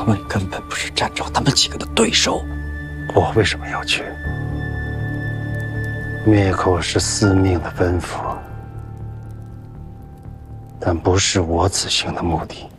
们根本不是战昭他们几个的对手。 我为什么要去？灭口是司命的吩咐，但不是我此行的目的。